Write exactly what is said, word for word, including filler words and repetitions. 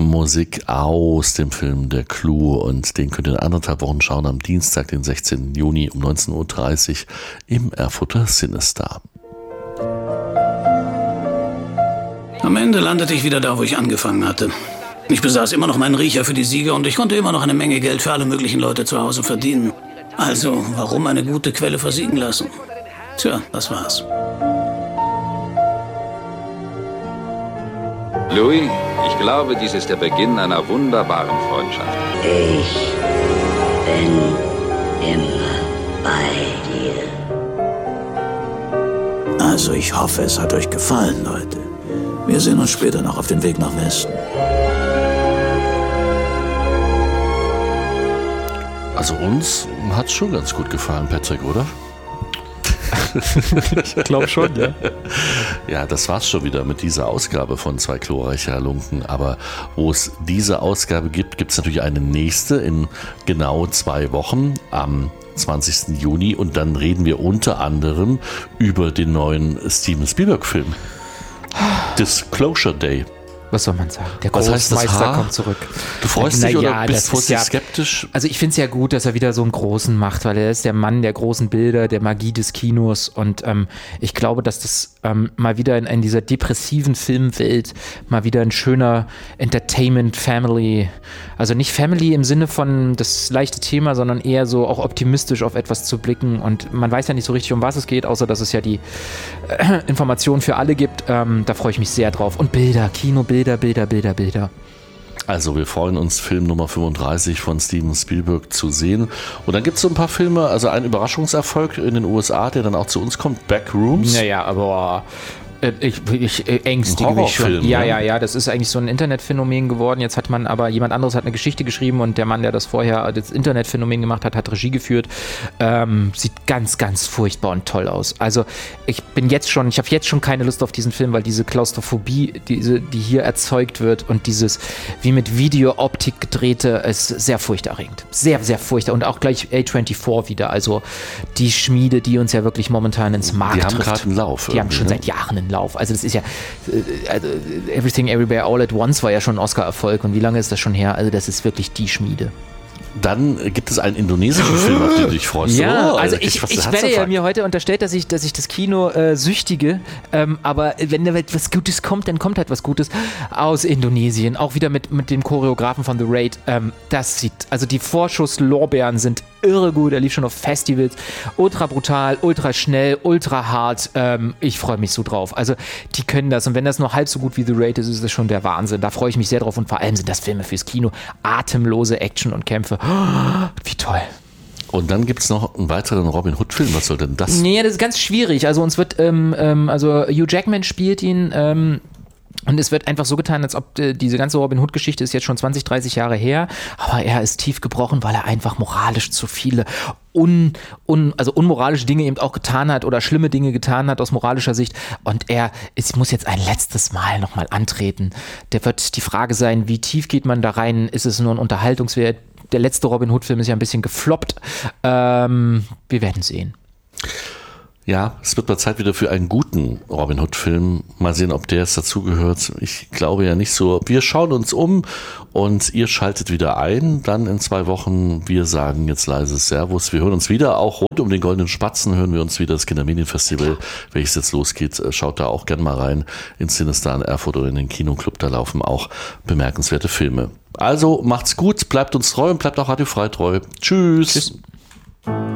Musik aus dem Film Der Clou und den könnt ihr in anderthalb Wochen schauen am Dienstag, den sechzehnten Juni um neunzehn Uhr dreißig im Erfurter Cinestar. Am Ende landete ich wieder da, wo ich angefangen hatte. Ich besaß immer noch meinen Riecher für die Sieger und ich konnte immer noch eine Menge Geld für alle möglichen Leute zu Hause verdienen. Also, warum eine gute Quelle versiegen lassen? Tja, das war's. Louis, ich glaube, dies ist der Beginn einer wunderbaren Freundschaft. Ich bin immer bei dir. Also, ich hoffe, es hat euch gefallen, Leute. Wir sehen uns später noch auf dem Weg nach Westen. Also uns hat es schon ganz gut gefallen, Patrick, oder? Ich glaube schon, ja. Ja, das war's schon wieder mit dieser Ausgabe von Zwei glorreiche Halunken. Aber wo es diese Ausgabe gibt, gibt es natürlich eine nächste in genau zwei Wochen am zwanzigsten Juni. Und dann reden wir unter anderem über den neuen Steven Spielberg-Film. Disclosure Day. Was soll man sagen? Der Was heißt das Großmeister H? kommt zurück. Du freust Na dich ja, oder bist das vorsichtig ist ja, skeptisch? Also ich finde es ja gut, dass er wieder so einen großen macht, weil er ist der Mann der großen Bilder, der Magie des Kinos und ähm, ich glaube, dass das ähm, mal wieder in, in dieser depressiven Filmwelt mal wieder ein schöner Entertainment-Family, also nicht Family im Sinne von das leichte Thema, sondern eher so auch optimistisch auf etwas zu blicken und man weiß ja nicht so richtig, um was es geht, außer dass es ja die äh, Informationen für alle gibt. Ähm, da freue ich mich sehr drauf. Und Bilder, Kinobilder, Bilder, Bilder, Bilder. Also wir freuen uns, Film Nummer fünfunddreißig von Steven Spielberg zu sehen. Und dann gibt es so ein paar Filme, also ein Überraschungserfolg in den U S A, der dann auch zu uns kommt, Backrooms. Naja, aber ich, ich äh, ängstige mich schon. Ja, ja, ja, das ist eigentlich so ein Internetphänomen geworden. Jetzt hat man aber, jemand anderes hat eine Geschichte geschrieben und der Mann, der das vorher, das Internetphänomen gemacht hat, hat Regie geführt. Ähm, sieht ganz, ganz furchtbar und toll aus. Also ich bin jetzt schon, ich habe jetzt schon keine Lust auf diesen Film, weil diese Klaustrophobie, diese, die hier erzeugt wird und dieses wie mit Videooptik gedrehte, ist sehr furchterregend. Sehr, sehr furchtbar. Und auch gleich A vierundzwanzig wieder, also die Schmiede, die uns ja wirklich momentan ins Markt trifft. Die haben trifft. gerade einen Lauf. Die haben schon ne? seit Jahren einen Lauf. Also das ist ja, also Everything Everywhere All at Once war ja schon ein Oscar-Erfolg und wie lange ist das schon her? Also das ist wirklich die Schmiede. Dann gibt es einen indonesischen Film, auf den du dich freust. Ja, oh, also ich, ich, ich werde ja mir heute unterstellt, dass ich, dass ich das Kino äh, süchtige, ähm, aber wenn da etwas Gutes kommt, dann kommt halt was Gutes aus Indonesien, auch wieder mit, mit dem Choreografen von The Raid. Ähm, das sieht, also die Vorschusslorbeeren sind irre gut, er lief schon auf Festivals, ultra brutal, ultra schnell, ultra hart. Ähm, ich freue mich so drauf. Also die können das und wenn das nur halb so gut wie The Raid ist, ist das schon der Wahnsinn. Da freue ich mich sehr drauf und vor allem sind das Filme fürs Kino, atemlose Action und Kämpfe. Oh, wie toll. Und dann gibt es noch einen weiteren Robin Hood-Film. Was soll denn das? Nee, das ist ganz schwierig. Also uns wird, ähm, ähm, also Hugh Jackman spielt ihn, ähm, und es wird einfach so getan, als ob äh, diese ganze Robin Hood-Geschichte ist jetzt schon zwanzig, dreißig Jahre her, aber er ist tief gebrochen, weil er einfach moralisch zu viele un, un, also unmoralische Dinge eben auch getan hat oder schlimme Dinge getan hat aus moralischer Sicht und er ist, muss jetzt ein letztes Mal nochmal antreten. Der wird die Frage sein, wie tief geht man da rein? Ist es nur ein Unterhaltungswert? Der letzte Robin Hood-Film ist ja ein bisschen gefloppt. Ähm, wir werden sehen. Ja, es wird mal Zeit wieder für einen guten Robin Hood-Film. Mal sehen, ob der jetzt dazugehört. Ich glaube ja nicht so. Wir schauen uns um und ihr schaltet wieder ein. Dann in zwei Wochen, wir sagen jetzt leise Servus. Wir hören uns wieder. Auch rund um den Goldenen Spatzen hören wir uns wieder. Das Kindermedienfestival, welches jetzt losgeht. Schaut da auch gerne mal rein ins Cinestar in Erfurt oder in den Kinoclub. Da laufen auch bemerkenswerte Filme. Also macht's gut, bleibt uns treu und bleibt auch radiofrei treu. Tschüss. Tschüss.